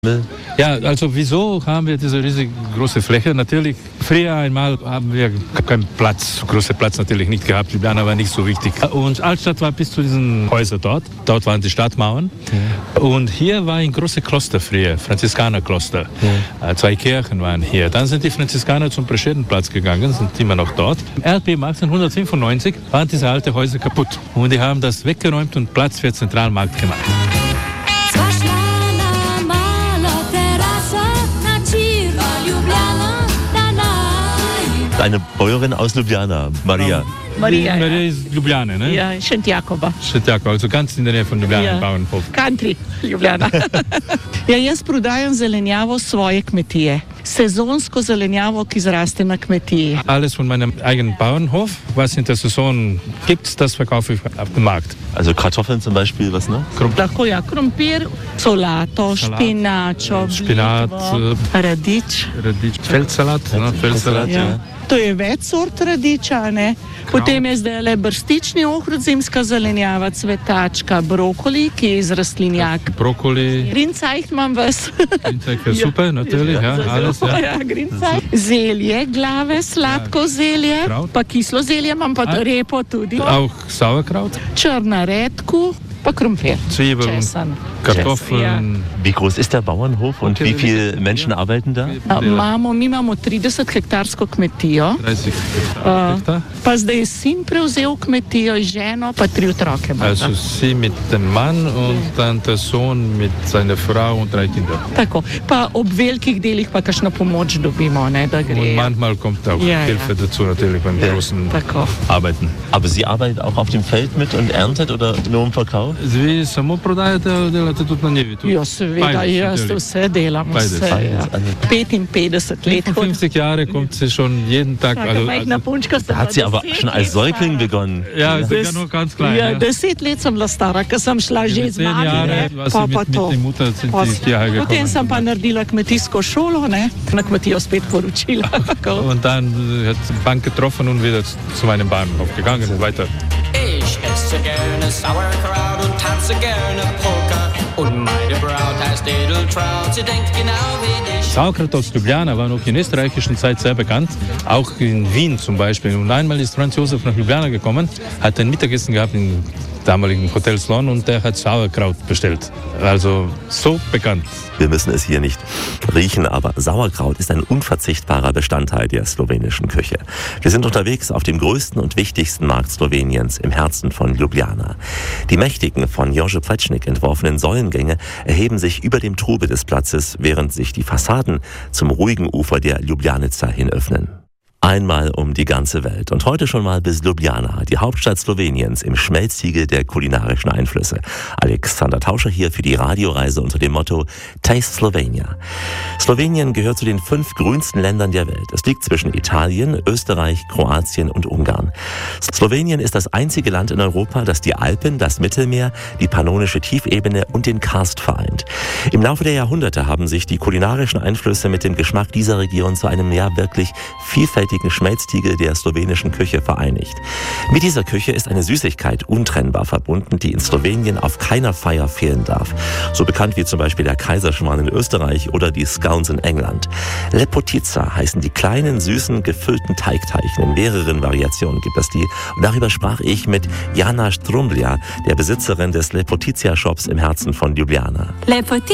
Ja, also wieso haben wir diese riesig große Fläche? Natürlich, früher einmal haben wir keinen Platz, großen Platz natürlich nicht gehabt. Ljubljana war nicht so wichtig. Und Altstadt war bis zu diesen Häusern dort. Dort waren die Stadtmauern. Ja. Und hier war ein großes Kloster früher, Franziskanerkloster. Ja. 2 Kirchen waren hier. Dann sind die Franziskaner zum Preschedenplatz gegangen, sind immer noch dort. Im Erdbeben 1895 waren diese alten Häuser kaputt. Und die haben das weggeräumt und Platz für Zentralmarkt gemacht. Eine Bäuerin aus Ljubljana, Maria. Maria ist Ljubljana, ne? Ja, Šentjakova. Šentjakova, also ganz in der Nähe von Ljubljana, Ja. Bauernhof. Country, Ljubljana. Ja, jaz prodajam zelenjavo s svoje kmetije. Sezonsko zelenjavo, ki zraste na kmetiji. Alles von meinem eigenen Bauernhof, was in der Saison gibt, das verkaufe ich auf dem Markt. Also Kartoffeln zum Beispiel, was noch? Lahko ja, krompir, solato, špinačo, Spinat, blitvo, radič. Feldsalat, ne? Feldsalat, ja. Ja. To je več sort radiča, ne? Potem je zdaj le brstični ohrovt, zimska zelenjava, cvetačka, brokoli, ki je iz rastlinjak. Brokkoli, Grünzeug imam ves. super, natürlich, ja, alles, ja. Ja, Grünzeug. Zelje, glave, sladko zelje, Kraut. pa kislo zelje, imam pa repo tudi. Auch Sauerkraut, Črna redku, pa krompir. Zwiebeln, Česen. Kartoffeln. Wie groß ist der Bauernhof und wie viele Menschen arbeiten da? Mi imamo 30-hektarsko kmetijo, 30 Hektar. pa zdaj je sin prevzel kmetijo, ženo, pa 3 otroke ima. Also sie mit dem Mann und dann der Sohn mit seiner Frau und 3 Kindern. Tako, pa ob velikih delih pa kakšno pomoč dobimo, ne, da Und gre. manchmal kommt auch Ja, Hilfe dazu natürlich beim großen Tako. Arbeiten. Aber Sie arbeiten auch auf dem Feld mit und erntet oder nur im Verkauf? Vi samo prodajate ali delate tudi na njivi? Ja, seveda, jaz vse delam, Beides. vse. Ja. 55 let. 55 Jahre kommt sie schon jeden Tag. Majhna punčka sem Hat sie aber schon als Säugling begonnen. Ja, ist ja noch ganz klein. Ja, Ja. 10 let sem bila stara, ko sem šla že Mit z 10 mami, Jahren ne, war pa sie pa mit to. der Mutter sind Pa- sie hierher gekommen. Potem sem pa naredila kmetijsko šolo, ne, na kmetijo spet poročila. Und dann hat sie die Bank getroffen und wieder zu meinem Bahnhof gegangen und weiter. Ich esse gerne Sauerkraut und tanze gerne Polka. Und meine Braut heißt Edeltraut, sie denkt genau wie ich. Sauerkraut aus Ljubljana war noch in der österreichischen Zeit sehr bekannt, auch in Wien zum Beispiel. Und einmal ist Franz Josef nach Ljubljana gekommen, hat ein Mittagessen gehabt im damaligen Hotel Slon und der hat Sauerkraut bestellt. Also so bekannt. Wir müssen es hier nicht riechen, aber Sauerkraut ist ein unverzichtbarer Bestandteil der slowenischen Küche. Wir sind unterwegs auf dem größten und wichtigsten Markt Sloweniens im Herzen von Ljubljana. Die mächtigen, von Jože Plečnik entworfenen Säulengänge erheben sich über dem Trubel des Platzes, während sich die Fassaden zum ruhigen Ufer der Ljubljanica hin öffnen. Einmal um die ganze Welt und heute schon mal bis Ljubljana, die Hauptstadt Sloweniens im Schmelztiegel der kulinarischen Einflüsse. Alexander Tauscher hier für die Radioreise unter dem Motto Taste Slovenia. Slowenien gehört zu den 5 grünsten Ländern der Welt. Es liegt zwischen Italien, Österreich, Kroatien und Ungarn. Slowenien ist das einzige Land in Europa, das die Alpen, das Mittelmeer, die pannonische Tiefebene und den Karst vereint. Im Laufe der Jahrhunderte haben sich die kulinarischen Einflüsse mit dem Geschmack dieser Region zu einem ja wirklich vielfältigen Schmelztiegel der slowenischen Küche vereinigt. Mit dieser Küche ist eine Süßigkeit untrennbar verbunden, die in Slowenien auf keiner Feier fehlen darf. So bekannt wie zum Beispiel der Kaiserschmarrn in Österreich oder die Scones in England. Lepotica heißen die kleinen, süßen, gefüllten Teigteilchen. In mehreren Variationen gibt es die. Und darüber sprach ich mit Jana Strumblja, der Besitzerin des Lepotica-Shops im Herzen von Ljubljana.